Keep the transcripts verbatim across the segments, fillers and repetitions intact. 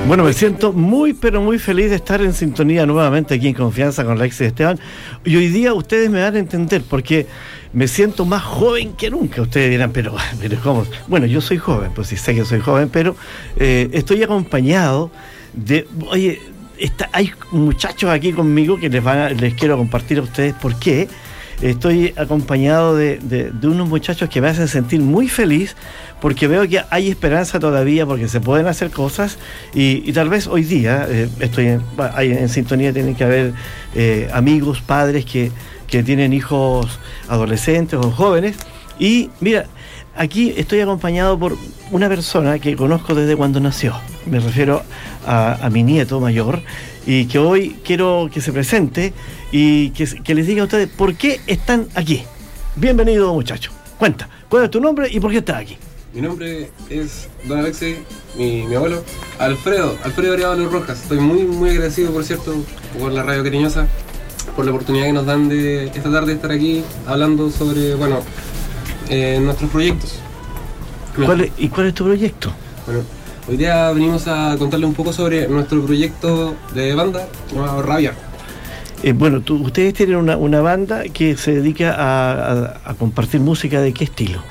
Bueno, me siento muy, pero muy feliz de estar en sintonía nuevamente aquí en Confianza con Alexis Esteban. Y hoy día ustedes me van a entender porque me siento más joven que nunca. Ustedes dirán, pero, pero ¿cómo? Bueno, yo soy joven, pues sí sé que soy joven, pero eh, estoy acompañado de... Oye, está, hay muchachos aquí conmigo que les, van a, les quiero compartir a ustedes por qué. Estoy acompañado de, de, de unos muchachos que me hacen sentir muy feliz porque veo que hay esperanza todavía, porque se pueden hacer cosas y, y tal vez hoy día eh, estoy en, hay, en sintonía, tienen que haber eh, amigos, padres que, que tienen hijos adolescentes o jóvenes y mira, aquí estoy acompañado por una persona que conozco desde cuando nació, me refiero a, a mi nieto mayor y que hoy quiero que se presente y que, que les diga a ustedes por qué están aquí. Bienvenido, muchacho. Cuenta, ¿cuál es tu nombre y por qué estás aquí? Mi nombre es Don Alexis, mi, mi abuelo, Alfredo, Alfredo Arevalo Rojas. Estoy muy, muy agradecido, por cierto, por la Radio Cariñosa, por la oportunidad que nos dan de esta tarde estar aquí hablando sobre, bueno, eh, nuestros proyectos. ¿Cuál es, ¿Y cuál es tu proyecto? Bueno, hoy día venimos a contarle un poco sobre nuestro proyecto de banda llamado Rabia. Eh, bueno, tú, ustedes tienen una, una banda que se dedica a, a, a compartir música. ¿De qué estilo?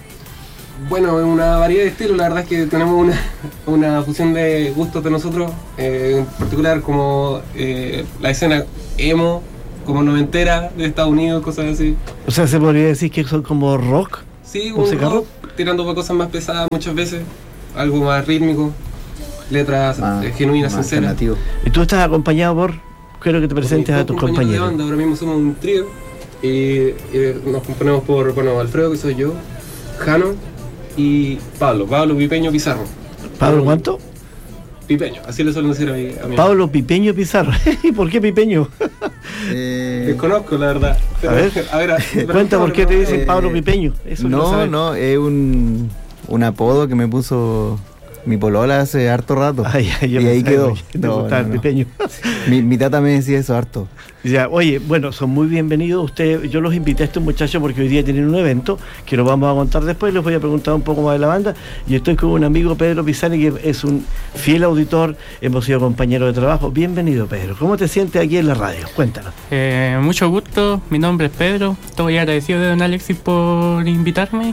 Bueno, una variedad de estilos. La verdad es que tenemos una, una fusión de gustos de nosotros, eh, en particular como eh, la escena emo, como noventera de Estados Unidos, cosas así. O sea, ¿se podría decir que son como rock? Sí, un rock, rock, tirando por cosas más pesadas muchas veces, algo más rítmico, letras ah, eh, genuinas, sinceras. ¿Y tú estás acompañado por...? Quiero que te presentes a tus compañeros. De banda. Ahora mismo somos un trío y, y nos componemos por, bueno, Alfredo, que soy yo, Jano y Pablo, Pablo Pipeño Pizarro. ¿Pablo cuánto? Pipeño, así le suelen decir a mi, a mi Pablo amigo. Pipeño Pizarro. ¿Y por qué Pipeño? eh... Desconozco, la verdad. Pero, a ver, a ver a, cuenta por qué te dicen eh, Pablo Pipeño. Eso no, no, es un, un apodo que me puso mi polola hace harto rato. Ay, ay, y ahí quedó. No, no, no. Pipeño. Mi, mi tata me decía eso harto. Ya, oye, bueno, son muy bienvenidos ustedes. Yo los invité a estos muchachos porque hoy día tienen un evento que lo vamos a contar después. Les voy a preguntar un poco más de la banda. Y estoy con un amigo, Pedro Pisani, que es un fiel auditor. Hemos sido compañeros de trabajo. Bienvenido, Pedro. ¿Cómo te sientes aquí en la radio? Cuéntanos. Eh, mucho gusto. Mi nombre es Pedro. Estoy agradecido de don Alexis por invitarme.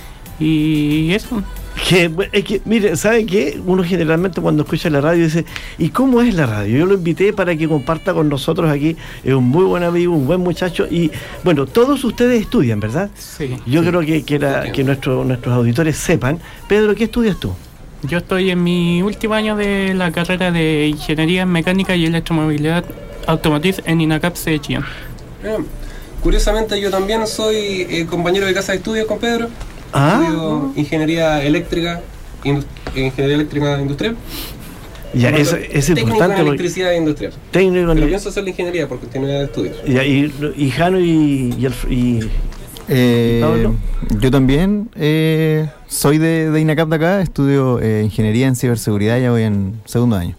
Y eso. Que, es que, mire, ¿sabe qué? Uno generalmente cuando escucha la radio dice, ¿y cómo es la radio? Yo lo invité para que comparta con nosotros aquí, es un muy buen amigo, un buen muchacho, y bueno, todos ustedes estudian, ¿verdad? Sí. Yo sí. creo que, que, era, que nuestro, nuestros auditores sepan. Pedro, ¿qué estudias tú? Yo estoy en mi último año de la carrera de Ingeniería en Mecánica y Electromovilidad Automotriz en INACAPSE de Chillán. Bien. Curiosamente yo también soy eh, compañero de casa de estudios con Pedro. Ah, Estudio ingeniería eléctrica, indust- ingeniería eléctrica industrial. Ya, eso es técnico importante. En electricidad industrial. Técnico en Pero pienso hacer la ingeniería por continuidad de estudios. Ya, y, y Jano y, y, Alf- y, eh, ¿y Pablo? Yo también eh, soy de, de INACAP de acá, estudio eh, ingeniería en ciberseguridad, ya voy en segundo año.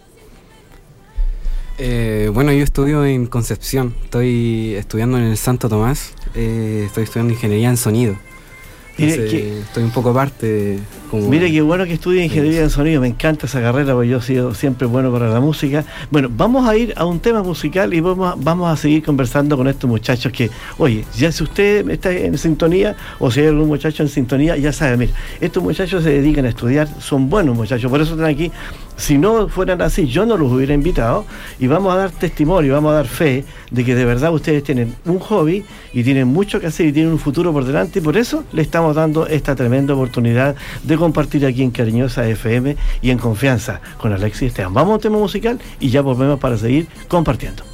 Eh, bueno, yo estudio en Concepción, estoy estudiando en el Santo Tomás, eh, estoy estudiando ingeniería en sonido. Entonces, que, estoy un poco aparte de... Como, mire qué bueno que estudia ingeniería en sonido, me encanta esa carrera porque yo he sido siempre bueno para la música. Bueno, vamos a ir a un tema musical y vamos, vamos a seguir conversando con estos muchachos que, oye, ya si usted está en sintonía o si hay algún muchacho en sintonía, ya sabe, mire, estos muchachos se dedican a estudiar, son buenos muchachos, por eso están aquí. Si no fueran así, yo no los hubiera invitado y vamos a dar testimonio, vamos a dar fe de que de verdad ustedes tienen un hobby y tienen mucho que hacer y tienen un futuro por delante y por eso le estamos dando esta tremenda oportunidad de compartir aquí en Cariñosa F M y en Confianza con Alexis Esteban. Vamos a un tema musical y ya volvemos para seguir compartiendo.